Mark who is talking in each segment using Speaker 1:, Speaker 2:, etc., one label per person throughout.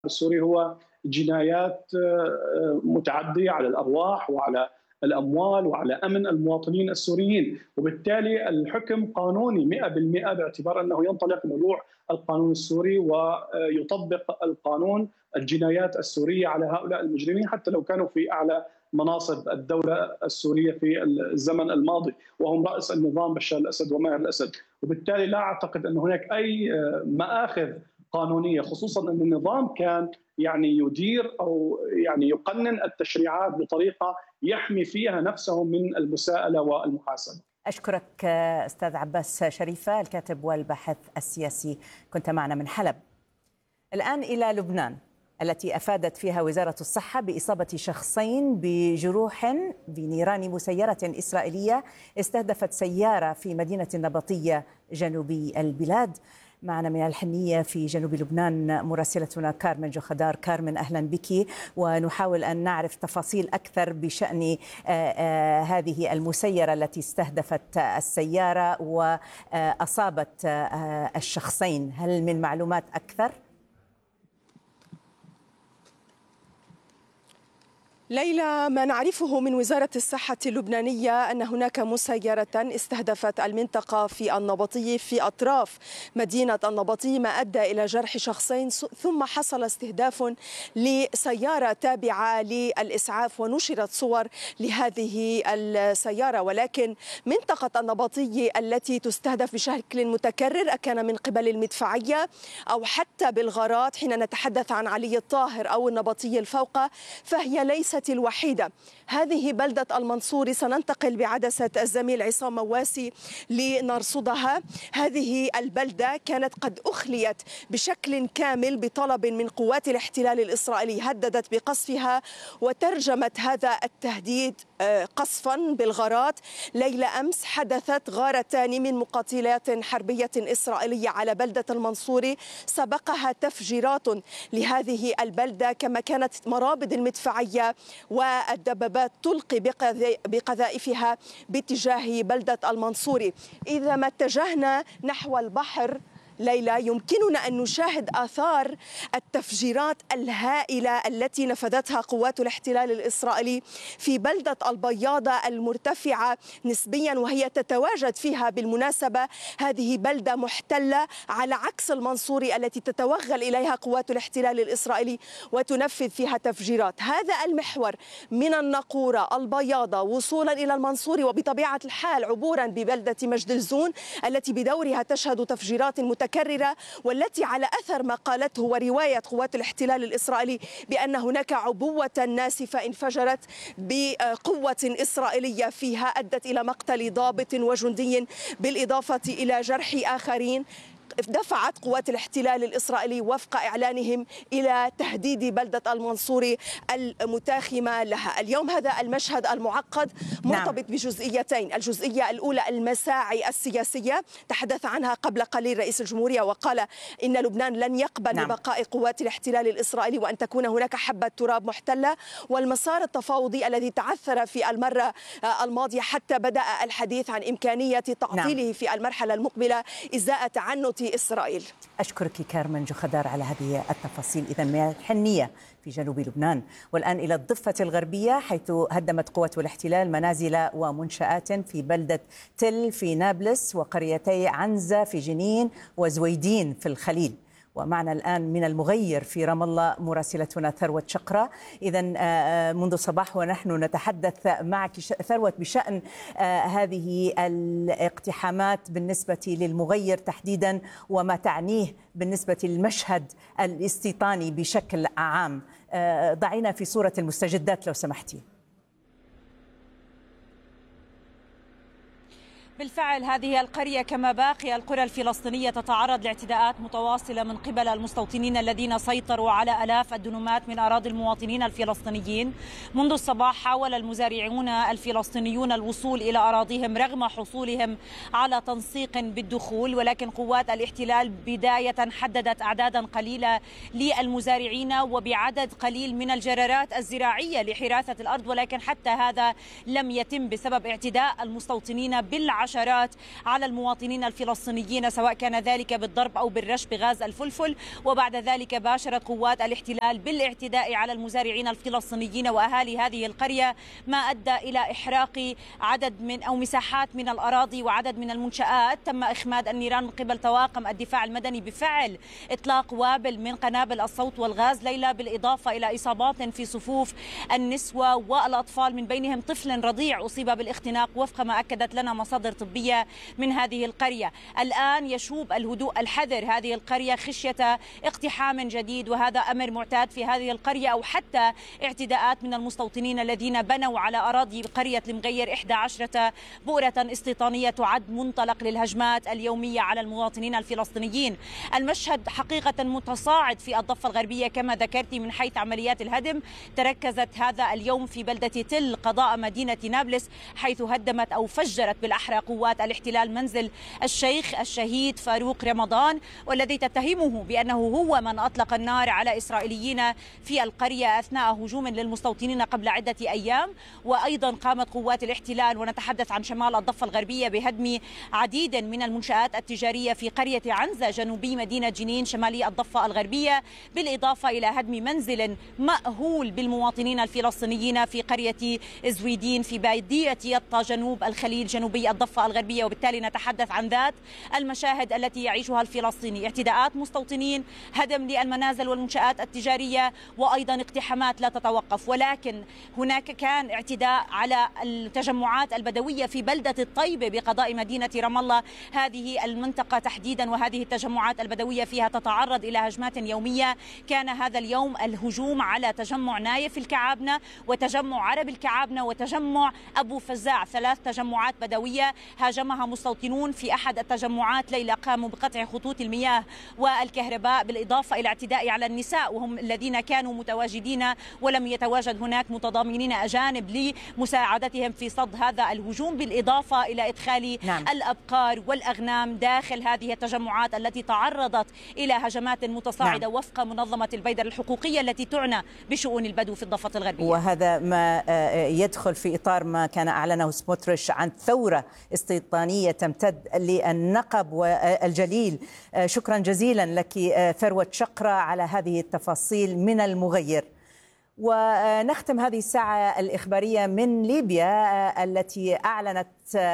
Speaker 1: السوري هو جنايات متعدية على الأرواح وعلى الأموال وعلى أمن المواطنين السوريين، وبالتالي الحكم قانوني 100% باعتبار أنه ينطلق من روح القانون السوري ويطبق القانون الجنايات السورية على هؤلاء المجرمين حتى لو كانوا في أعلى مناصب الدولة السورية في الزمن الماضي، وهم رأس النظام بشار الأسد وماهر الأسد. وبالتالي لا أعتقد أن هناك أي مآخذ قانونية، خصوصا أن النظام كان يدير أو يقنن التشريعات بطريقة يحمي فيها نفسه من المساءلة والمحاسبة.
Speaker 2: أشكرك أستاذ عباس شريفة الكاتب والباحث السياسي، كنت معنا من حلب. الآن إلى لبنان، التي أفادت فيها وزارة الصحة بإصابة شخصين بجروح بنيران مسيرة إسرائيلية استهدفت سيارة في مدينة النبطية جنوبي البلاد. معنا من الحنية في جنوب لبنان مراسلتنا كارمن جوخدار. كارمن، أهلا بك، ونحاول أن نعرف تفاصيل أكثر بشأن هذه المسيرة التي استهدفت السيارة وأصابت الشخصين. هل من معلومات أكثر؟
Speaker 3: ليلى، ما نعرفه من وزارة الصحة اللبنانية أن هناك مسيرة استهدفت المنطقة في النبطي في أطراف مدينة النبطي، ما أدى إلى جرح شخصين، ثم حصل استهداف لسيارة تابعة للإسعاف ونشرت صور لهذه السيارة. ولكن منطقة النبطي التي تستهدف بشكل متكرر كان من قبل المدفعية أو حتى بالغارات، حين نتحدث عن علي الطاهر أو النبطي الفوقة، فهي ليست الوحيدة. هذه بلدة المنصوري سننتقل بعدسة الزميل عصام مواسي لنرصدها. هذه البلدة كانت قد أخليت بشكل كامل بطلب من قوات الاحتلال الإسرائيلي، هددت بقصفها وترجمت هذا التهديد قصفا بالغارات. ليلة أمس حدثت غارتان من مقاتلات حربية إسرائيلية على بلدة المنصوري، سبقها تفجيرات لهذه البلدة، كما كانت مرابط المدفعية والدبابات تلقي بقذائفها باتجاه بلدة المنصوري. إذا ما اتجهنا نحو البحر ليلى، يمكننا أن نشاهد آثار التفجيرات الهائلة التي نفذتها قوات الاحتلال الإسرائيلي في بلدة البياضة المرتفعة نسبيا، وهي تتواجد فيها بالمناسبة هذه بلدة محتلة على عكس المنصوري التي تتوغل إليها قوات الاحتلال الإسرائيلي وتنفذ فيها تفجيرات. هذا المحور من النقورة البياضة وصولا إلى المنصوري، وبطبيعة الحال عبورا ببلدة مجد الزون التي بدورها تشهد تفجيرات متكررة، والتي على أثر ما قالته ورواية قوات الاحتلال الإسرائيلي بأن هناك عبوة ناسفة انفجرت بقوة إسرائيلية فيها أدت إلى مقتل ضابط وجندي بالإضافة إلى جرح آخرين، دفعت قوات الاحتلال الإسرائيلي وفق إعلانهم إلى تهديد بلدة المنصوري المتاخمة لها. اليوم هذا المشهد المعقد مرتبط بجزئيتين. الجزئية الأولى المساعي السياسية، تحدث عنها قبل قليل رئيس الجمهورية وقال إن لبنان لن يقبل ببقاء قوات الاحتلال الإسرائيلي وأن تكون هناك حبة تراب محتلة، والمسار التفاوضي الذي تعثر في المرة الماضية حتى بدأ الحديث عن إمكانية تعطيله في المرحلة المقبلة إزاء تعنت إسرائيل.
Speaker 2: أشكرك كارمن جوخدار على هذه التفاصيل. إذن من الحنية في جنوب لبنان. والآن إلى الضفة الغربية، حيث هدمت قوات الاحتلال منازل ومنشآت في بلدة تل في نابلس وقريتي عنزة في جنين وزويدين في الخليل. ومعنا الآن من المغير في رام الله مراسلتنا ثروت شقرة. إذن منذ الصباح ونحن نتحدث معك ثروت بشأن هذه الاقتحامات بالنسبة للمغير تحديدا وما تعنيه بالنسبة للمشهد الاستيطاني بشكل عام. ضعينا في صورة المستجدات لو سمحتي.
Speaker 4: بالفعل هذه القرية كما باقي القرى الفلسطينية تتعرض لاعتداءات متواصلة من قبل المستوطنين الذين سيطروا على آلاف الدنومات من أراضي المواطنين الفلسطينيين. منذ الصباح حاول المزارعون الفلسطينيون الوصول إلى أراضيهم رغم حصولهم على تنسيق بالدخول، ولكن قوات الاحتلال بداية حددت أعدادا قليلة للمزارعين وبعدد قليل من الجرارات الزراعية لحراثة الأرض، ولكن حتى هذا لم يتم بسبب اعتداء المستوطنين بالعشوائية الحشرات على المواطنين الفلسطينيين، سواء كان ذلك بالضرب أو بالرش بغاز الفلفل. وبعد ذلك باشرت قوات الاحتلال بالاعتداء على المزارعين الفلسطينيين وأهالي هذه القرية، ما أدى إلى إحراق عدد من أو مساحات من الأراضي وعدد من المنشآت. تم إخماد النيران من قبل طواقم الدفاع المدني بفعل إطلاق وابل من قنابل الصوت والغاز ليلى، بالإضافة إلى إصابات في صفوف النسوة والأطفال، من بينهم طفل رضيع أصيب بالاختناق وفق ما أكدت لنا مصادر طبية من هذه القرية. الآن يشوب الهدوء الحذر هذه القرية خشية اقتحام جديد، وهذا أمر معتاد في هذه القرية، أو حتى اعتداءات من المستوطنين الذين بنوا على أراضي قرية المغير 11 بؤرة استيطانية تعد منطلق للهجمات اليومية على المواطنين الفلسطينيين. المشهد حقيقة متصاعد في الضفة الغربية كما ذكرتي. من حيث عمليات الهدم، تركزت هذا اليوم في بلدة تل قضاء مدينة نابلس، حيث هدمت أو فجرت بالأحرى قوات الاحتلال منزل الشيخ الشهيد فاروق رمضان، والذي تتهمه بأنه هو من أطلق النار على إسرائيليين في القرية أثناء هجوم للمستوطنين قبل عدة أيام. وأيضا قامت قوات الاحتلال، ونتحدث عن شمال الضفة الغربية، بهدم عديد من المنشآت التجارية في قرية عنزة جنوبي مدينة جنين شمالي الضفة الغربية، بالإضافة إلى هدم منزل مأهول بالمواطنين الفلسطينيين في قرية زويدين في بادية يطا جنوب الخليل جنوبي الضفة الغربية. وبالتالي نتحدث عن ذات المشاهد التي يعيشها الفلسطيني: اعتداءات مستوطنين، هدم للمنازل والمنشآت التجارية، وأيضا اقتحامات لا تتوقف. ولكن هناك كان اعتداء على التجمعات البدوية في بلدة الطيبة بقضاء مدينة رام الله. هذه المنطقة تحديدا وهذه التجمعات البدوية فيها تتعرض إلى هجمات يومية. كان هذا اليوم الهجوم على تجمع نايف الكعابنة وتجمع عرب الكعابنة وتجمع أبو فزاع، 3 تجمعات بدوية هاجمها مستوطنون. في أحد التجمعات ليلى قاموا بقطع خطوط المياه والكهرباء، بالإضافة إلى اعتداء على النساء وهم الذين كانوا متواجدين ولم يتواجد هناك متضامنين أجانب لمساعدتهم في صد هذا الهجوم، بالإضافة إلى إدخال الأبقار والأغنام داخل هذه التجمعات التي تعرضت إلى هجمات متصاعدة وفق منظمة البيدر الحقوقية التي تعنى بشؤون البدو في الضفة الغربية.
Speaker 2: وهذا ما يدخل في إطار ما كان أعلنه سموتريش عن ثورة استيطانية تمتد للنقب والجليل. شكرا جزيلا لك ثروة شقرة على هذه التفاصيل من المغير. ونختم هذه الساعة الإخبارية من ليبيا التي أعلنت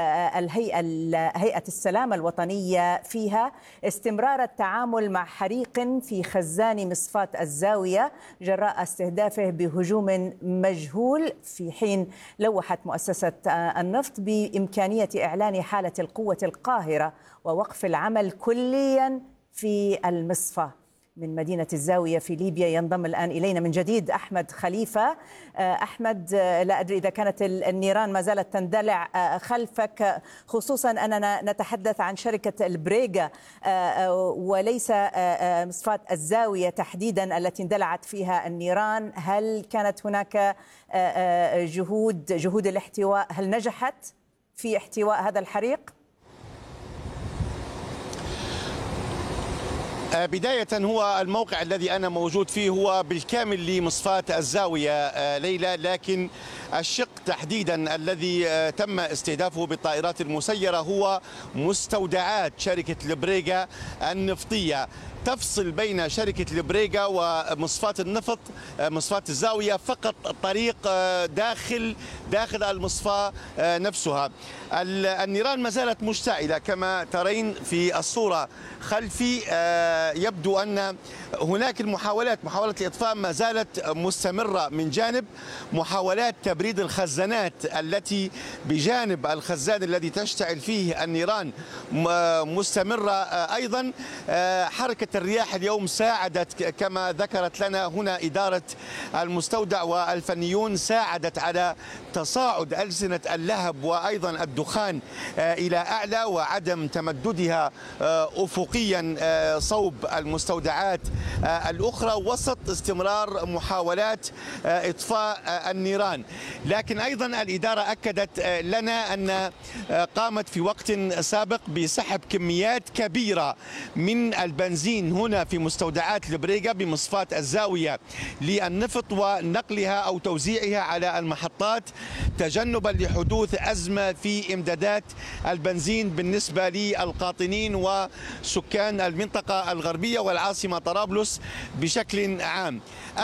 Speaker 2: هيئة السلامة الوطنية فيها استمرار التعامل مع حريق في خزان مصفاة الزاوية جراء استهدافه بهجوم مجهول، في حين لوحت مؤسسة النفط بإمكانية إعلان حالة القوة القاهرة ووقف العمل كليا في المصفى. من مدينة الزاوية في ليبيا ينضم الآن إلينا من جديد أحمد خليفة. أحمد، لا أدري إذا كانت النيران ما زالت تندلع خلفك، خصوصا أننا نتحدث عن شركة البريغا وليس مصفاة الزاوية تحديدا التي اندلعت فيها النيران. هل كانت هناك جهود الاحتواء؟ هل نجحت في احتواء هذا الحريق؟
Speaker 5: بداية هو الموقع الذي أنا موجود فيه هو بالكامل لمصفاة الزاوية ليلى، لكن الشق تحديدا الذي تم استهدافه بالطائرات المسيرة هو مستودعات شركة البريغا النفطية. تفصل بين شركة البريغا ومصفاة النفط مصفاة الزاوية فقط طريق داخل المصفاة نفسها. النيران ما زالت مشتعلة كما ترين في الصورة خلفي. يبدو أن هناك محاولة الإطفاء ما زالت مستمرة من جانب، محاولات تبريد الخزانات التي بجانب الخزان الذي تشتعل فيه النيران مستمرة. أيضا حركة الرياح اليوم ساعدت كما ذكرت لنا هنا إدارة المستودع والفنيون، ساعدت على تصاعد ألسنة اللهب وأيضا الدخان إلى أعلى وعدم تمددها أفقيا صوب المستودعات الأخرى وسط استمرار محاولات إطفاء النيران. لكن أيضا الإدارة أكدت لنا أن قامت في وقت سابق بسحب كميات كبيرة من البنزين التأمين هنا في مستودعات البريقة بمصفاة الزاوية للنفط ونقلها أو توزيعها على المحطات تجنبا لحدوث أزمة في إمدادات البنزين بالنسبة للقاطنين وسكان المنطقة الغربية والعاصمة طرابلس بشكل عام.